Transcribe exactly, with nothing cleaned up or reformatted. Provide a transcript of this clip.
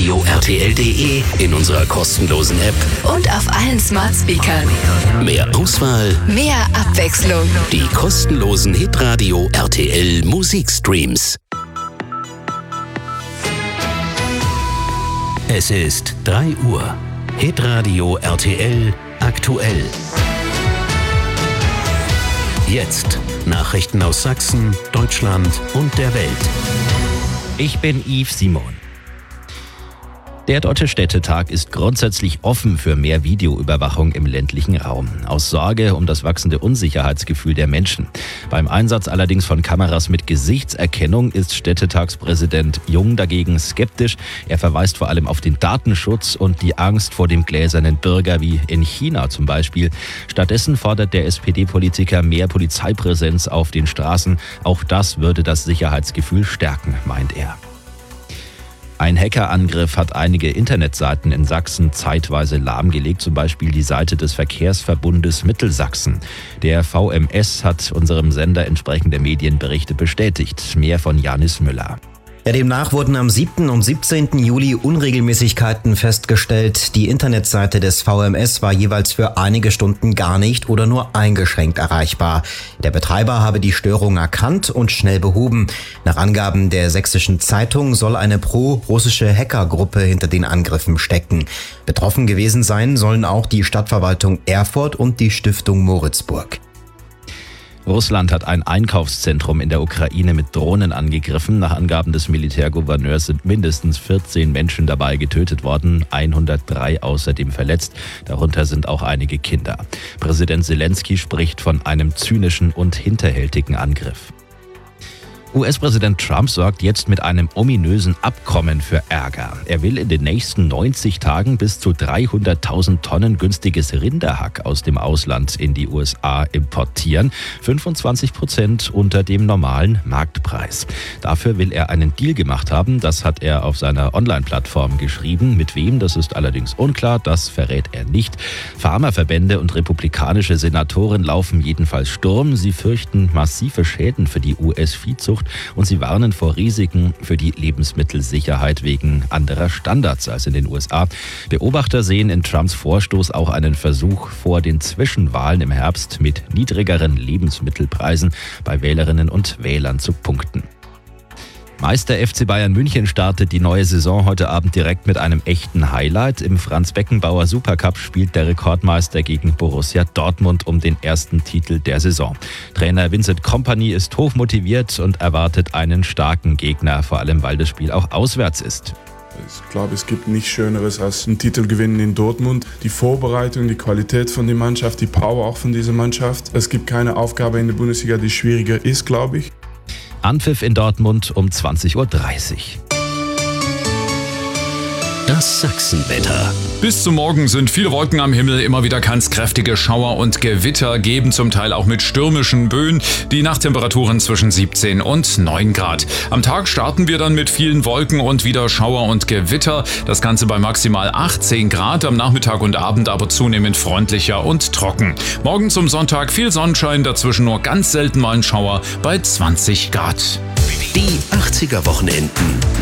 hitradio R T L punkt de, in unserer kostenlosen App und auf allen Smart Speakern. Mehr Auswahl, mehr Abwechslung. Die kostenlosen Hitradio R T L Musikstreams. Es ist drei Uhr. Hitradio R T L aktuell. Jetzt Nachrichten aus Sachsen, Deutschland und der Welt. Ich bin Yves Simon. Der Deutsche Städtetag ist grundsätzlich offen für mehr Videoüberwachung im ländlichen Raum. Aus Sorge um das wachsende Unsicherheitsgefühl der Menschen. Beim Einsatz allerdings von Kameras mit Gesichtserkennung ist Städtetagspräsident Jung dagegen skeptisch. Er verweist vor allem auf den Datenschutz und die Angst vor dem gläsernen Bürger wie in China zum Beispiel. Stattdessen fordert der S P D-Politiker mehr Polizeipräsenz auf den Straßen. Auch das würde das Sicherheitsgefühl stärken, meint er. Ein Hackerangriff hat einige Internetseiten in Sachsen zeitweise lahmgelegt, zum Beispiel die Seite des Verkehrsverbundes Mittelsachsen. Der V M S hat unserem Sender entsprechende Medienberichte bestätigt. Mehr von Janis Müller. Ja, demnach wurden am siebten und siebzehnten Juli Unregelmäßigkeiten festgestellt. Die Internetseite des V M S war jeweils für einige Stunden gar nicht oder nur eingeschränkt erreichbar. Der Betreiber habe die Störung erkannt und schnell behoben. Nach Angaben der Sächsischen Zeitung soll eine pro-russische Hackergruppe hinter den Angriffen stecken. Betroffen gewesen sein sollen auch die Stadtverwaltung Erfurt und die Stiftung Moritzburg. Russland hat ein Einkaufszentrum in der Ukraine mit Drohnen angegriffen. Nach Angaben des Militärgouverneurs sind mindestens vierzehn Menschen dabei getötet worden, hundertdrei außerdem verletzt. Darunter sind auch einige Kinder. Präsident Zelensky spricht von einem zynischen und hinterhältigen Angriff. U S-Präsident Trump sorgt jetzt mit einem ominösen Abkommen für Ärger. Er will in den nächsten neunzig Tagen bis zu dreihunderttausend Tonnen günstiges Rinderhack aus dem Ausland in die U S A importieren. fünfundzwanzig Prozent unter dem normalen Marktpreis. Dafür will er einen Deal gemacht haben. Das hat er auf seiner Online-Plattform geschrieben. Mit wem, das ist allerdings unklar. Das verrät er nicht. Pharmaverbände und republikanische Senatoren laufen jedenfalls Sturm. Sie fürchten massive Schäden für die U S-Viehzucht. Und sie warnen vor Risiken für die Lebensmittelsicherheit wegen anderer Standards als in den U S A. Beobachter sehen in Trumps Vorstoß auch einen Versuch, vor den Zwischenwahlen im Herbst mit niedrigeren Lebensmittelpreisen bei Wählerinnen und Wählern zu punkten. Meister F C Bayern München startet die neue Saison heute Abend direkt mit einem echten Highlight. Im Franz-Beckenbauer Supercup spielt der Rekordmeister gegen Borussia Dortmund um den ersten Titel der Saison. Trainer Vincent Kompany ist hochmotiviert und erwartet einen starken Gegner, vor allem weil das Spiel auch auswärts ist. Ich glaube, es gibt nichts Schöneres als einen Titel gewinnen in Dortmund. Die Vorbereitung, die Qualität von der Mannschaft, die Power auch von dieser Mannschaft. Es gibt keine Aufgabe in der Bundesliga, die schwieriger ist, glaube ich. Anpfiff in Dortmund um zwanzig Uhr dreißig. Das Sachsenwetter. Bis zum Morgen sind viele Wolken am Himmel. Immer wieder kann es kräftige Schauer und Gewitter geben, zum Teil auch mit stürmischen Böen. Die Nachttemperaturen zwischen siebzehn und neun Grad. Am Tag starten wir dann mit vielen Wolken und wieder Schauer und Gewitter. Das Ganze bei maximal achtzehn Grad. Am Nachmittag und Abend aber zunehmend freundlicher und trocken. Morgen zum Sonntag viel Sonnenschein, dazwischen nur ganz selten mal ein Schauer bei zwanzig Grad. Die achtziger Wochenenden.